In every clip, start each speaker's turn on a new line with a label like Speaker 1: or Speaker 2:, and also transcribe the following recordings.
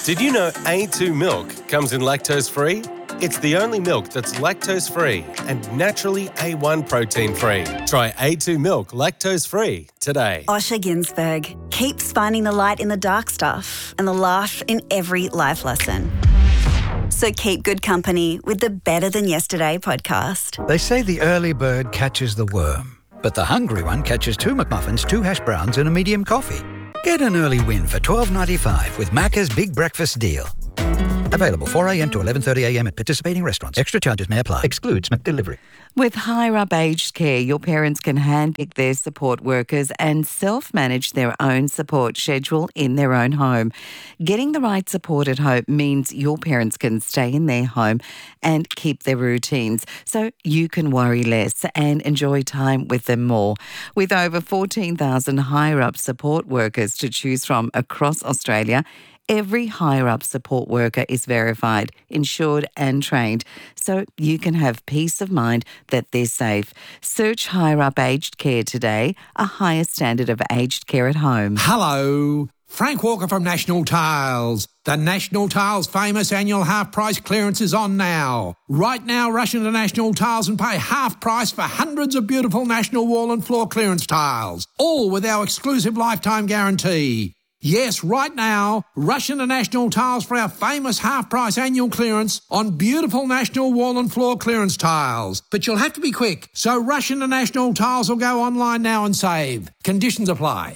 Speaker 1: Did you know A2 milk comes in lactose-free? It's the only milk that's lactose-free and naturally A1 protein-free. Try A2 milk lactose-free today.
Speaker 2: Osher Ginsberg keeps finding the light in the dark stuff and the laugh in every life lesson. So keep good company with the Better Than Yesterday podcast.
Speaker 3: They say the early bird catches the worm, but the hungry one catches 2 McMuffins, 2 hash browns and a medium coffee. Get an early win for $12.95 with Macca's Big Breakfast Deal. Available 4 a.m. to 11:30 a.m. at participating restaurants. Extra charges may apply. Excludes McDelivery.
Speaker 4: With Higher Up Aged Care, your parents can handpick their support workers and self-manage their own support schedule in their own home. Getting the right support at home means your parents can stay in their home and keep their routines, so you can worry less and enjoy time with them more. With over 14,000 Higher Up support workers to choose from across Australia, every Higher Up support worker is verified, insured and trained, so you can have peace of mind that they're safe. Search Higher Up Aged Care today, a higher standard of aged care at home.
Speaker 5: Hello, Frank Walker from National Tiles. The National Tiles famous annual half-price clearance is on now. Right now, rush into National Tiles and pay half price for hundreds of beautiful National wall and floor clearance tiles, all with our exclusive lifetime guarantee. Yes, right now, rush into National Tiles for our famous half-price annual clearance on beautiful National wall and floor clearance tiles. But you'll have to be quick, so rush into National Tiles or go online now and save. Conditions apply.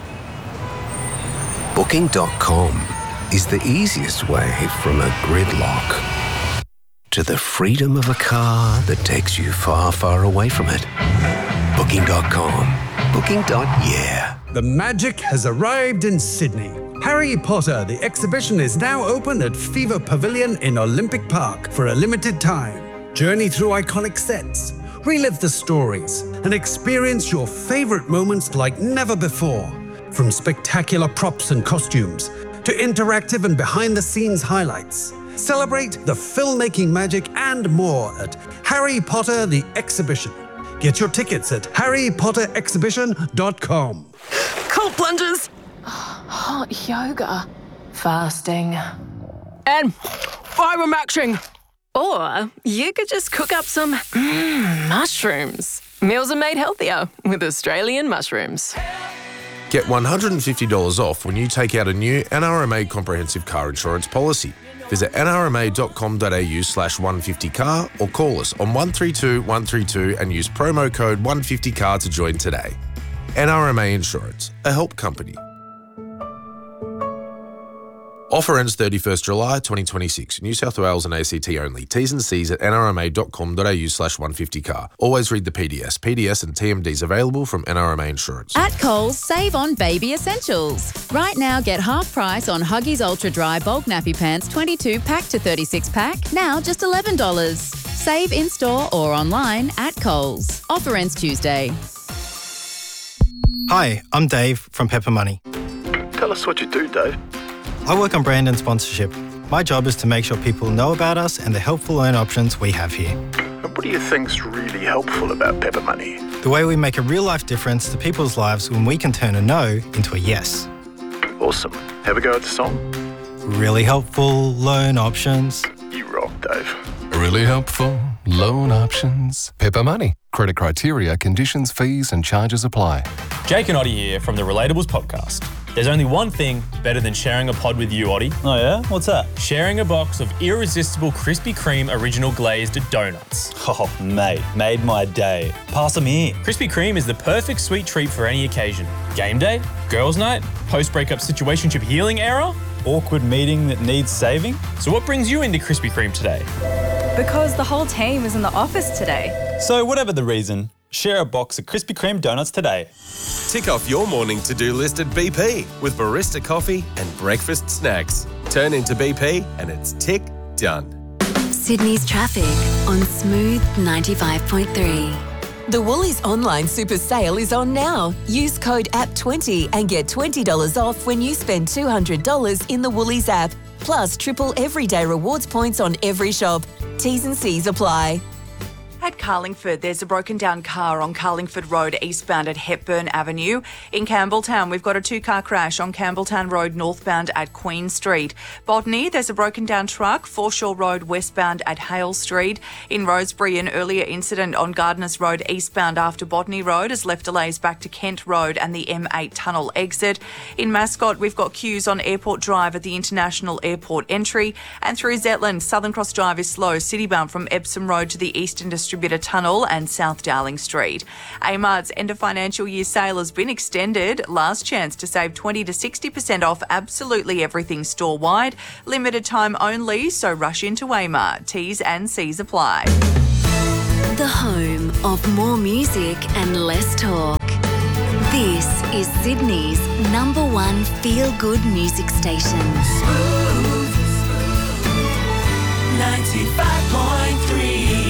Speaker 6: Booking.com is the easiest way from a gridlock to the freedom of a car that takes you far, far away from it. Booking.com. Booking.yeah.
Speaker 7: The magic has arrived in Sydney. Harry Potter, the exhibition, is now open at Fever Pavilion in Olympic Park for a limited time. Journey through iconic sets, relive the stories, and experience your favourite moments like never before. From spectacular props and costumes to interactive and behind-the-scenes highlights. Celebrate the filmmaking magic and more at Harry Potter, the exhibition. Get your tickets at harrypotterexhibition.com.
Speaker 8: Cold plunges. Hot yoga. Fasting. And fibre-maxing. Or you could just cook up some mushrooms. Meals are made healthier with Australian mushrooms.
Speaker 9: Get $150 off when you take out a new NRMA comprehensive car insurance policy. Visit nrma.com.au/150car or call us on 132 132 and use promo code 150car to join today. NRMA Insurance, a help company. Offer ends 31st July 2026. New South Wales and ACT only. T's and C's at nrma.com.au/150car. Always read the PDS. PDS and TMDs available from NRMA Insurance.
Speaker 10: At Coles, save on baby essentials. Right now, get half price on Huggies Ultra Dry Bulk Nappy Pants 22 pack to 36 pack. Now just $11. Save in-store or online at Coles. Offer ends Tuesday.
Speaker 11: Hi, I'm Dave from Pepper Money.
Speaker 12: Tell us what you do, Dave.
Speaker 11: I work on brand and sponsorship. My job is to make sure people know about us and the helpful loan options we have here.
Speaker 12: And what do you think's really helpful about Pepper Money?
Speaker 11: The way we make a real-life difference to people's lives when we can turn a no into a yes.
Speaker 12: Awesome. Have a go at the song?
Speaker 11: Really helpful loan options.
Speaker 12: You rock, Dave.
Speaker 13: Really helpful loan options. Pepper Money. Credit criteria, conditions, fees and charges apply.
Speaker 14: Jake and Oddie here from the Relatables podcast. There's only one thing better than sharing a pod with you, Oddie.
Speaker 15: Oh yeah? What's that?
Speaker 14: Sharing a box of irresistible Krispy Kreme original glazed donuts.
Speaker 15: Oh, mate, made my day. Pass them here.
Speaker 14: Krispy Kreme is the perfect sweet treat for any occasion. Game day, girls' night, post-breakup situationship healing era,
Speaker 15: awkward meeting that needs saving.
Speaker 14: So what brings you into Krispy Kreme today?
Speaker 16: Because the whole team is in the office today.
Speaker 15: So whatever the reason, share a box of Krispy Kreme donuts today.
Speaker 1: Tick off your morning to-do list at BP with barista coffee and breakfast snacks. Turn into BP and it's tick done.
Speaker 17: Sydney's traffic on Smooth 95.3.
Speaker 18: The Woolies online super sale is on now. Use code APP20 and get $20 off when you spend $200 in the Woolies app. Plus triple everyday rewards points on every shop. T's and C's apply.
Speaker 19: At Carlingford, there's a broken down car on Carlingford Road eastbound at Hepburn Avenue. In Campbelltown, we've got a 2-car crash on Campbelltown Road northbound at Queen Street. Botany, there's a broken down truck, Foreshore Road westbound at Hale Street. In Rosebery, an earlier incident on Gardeners Road eastbound after Botany Road has left delays back to Kent Road and the M8 tunnel exit. In Mascot, we've got queues on Airport Drive at the International Airport entry. And through Zetland, Southern Cross Drive is slow, citybound from Epsom Road to the Eastern Distributor Tunnel and South Darling Street. Amard's end of financial year sale has been extended. Last chance to save 20 to 60% off absolutely everything store-wide. Limited time only, so rush into Amard. T's and C's apply.
Speaker 17: The home of more music and less talk. This is Sydney's #1 feel-good music station.
Speaker 19: 95.3.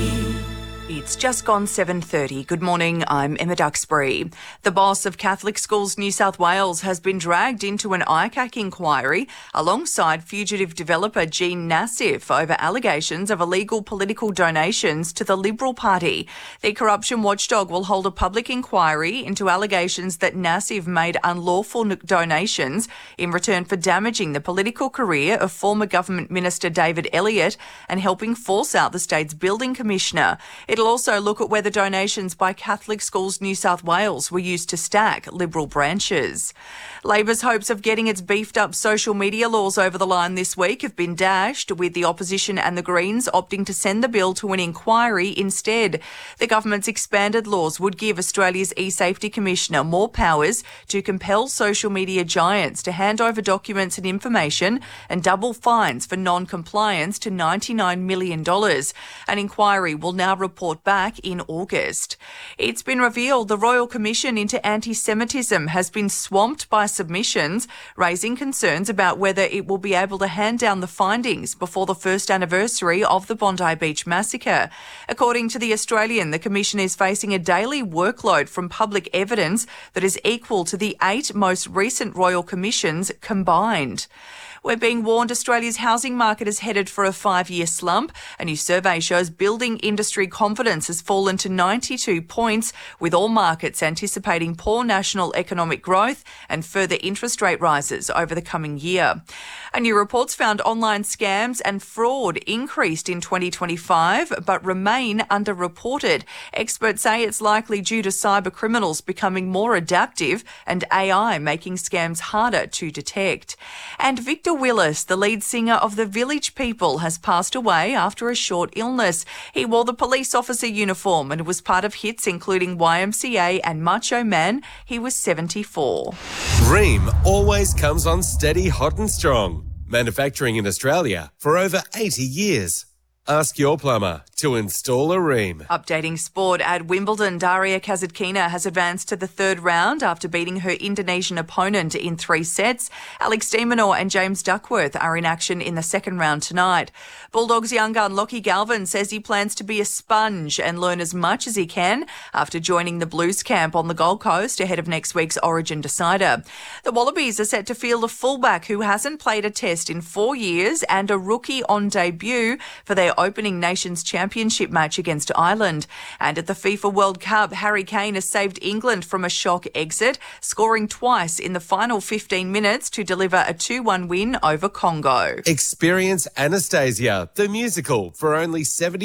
Speaker 19: It's just gone 7:30. Good morning, I'm Emma Duxbury. The boss of Catholic Schools New South Wales has been dragged into an ICAC inquiry alongside fugitive developer Jean Nassif over allegations of illegal political donations to the Liberal Party. The corruption watchdog will hold a public inquiry into allegations that Nassif made unlawful donations in return for damaging the political career of former Government Minister David Elliott and helping force out the state's building commissioner. It'll also look at whether donations by Catholic Schools New South Wales were used to stack Liberal branches. Labor's hopes of getting its beefed up social media laws over the line this week have been dashed, with the opposition and the Greens opting to send the bill to an inquiry instead. The government's expanded laws would give Australia's eSafety Commissioner more powers to compel social media giants to hand over documents and information and double fines for non-compliance to $99 million. An inquiry will now report back in August. It's been revealed the Royal Commission into Anti-Semitism has been swamped by submissions, raising concerns about whether it will be able to hand down the findings before the first anniversary of the Bondi Beach massacre. According to The Australian, the Commission is facing a daily workload from public evidence that is equal to the 8 most recent Royal Commissions combined. We're being warned Australia's housing market is headed for a 5-year slump. A new survey shows building industry confidence has fallen to 92 points, with all markets anticipating poor national economic growth and further interest rate rises over the coming year. A new report's found online scams and fraud increased in 2025 but remain underreported. Experts say it's likely due to cyber criminals becoming more adaptive and AI making scams harder to detect. And Victor Willis, the lead singer of The Village People, has passed away after a short illness. He wore the police officer uniform and was part of hits including YMCA and Macho Man. He was 74.
Speaker 1: Rheem always comes on steady, hot and strong. Manufacturing in Australia for over 80 years. Ask your plumber to install a Rheem.
Speaker 19: Updating sport at Wimbledon, Daria Kasatkina has advanced to the third round after beating her Indonesian opponent in 3 sets. Alex de Minaur and James Duckworth are in action in the second round tonight. Bulldogs young gun Lockie Galvin says he plans to be a sponge and learn as much as he can after joining the Blues camp on the Gold Coast ahead of next week's Origin decider. The Wallabies are set to field a fullback who hasn't played a test in 4 years and a rookie on debut for their opening Nations Championship match against Ireland. And at the FIFA World Cup, Harry Kane has saved England from a shock exit, scoring twice in the final 15 minutes to deliver a 2-1 win over Congo.
Speaker 1: Experience Anastasia, the musical, for only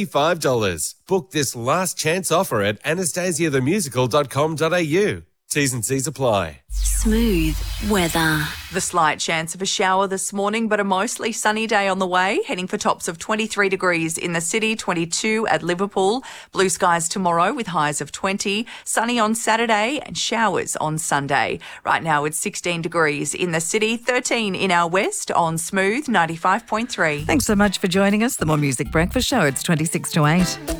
Speaker 1: $75. Book this last chance offer at anastasiathemusical.com.au. T's and C's apply.
Speaker 17: Smooth weather.
Speaker 19: The slight chance of a shower this morning, but a mostly sunny day on the way, heading for tops of 23 degrees in the city, 22 at Liverpool. Blue skies tomorrow with highs of 20, sunny on Saturday and showers on Sunday. Right now it's 16 degrees in the city, 13 in our west on Smooth 95.3.
Speaker 4: Thanks so much for joining us. The More Music Breakfast Show, it's 26 to 8.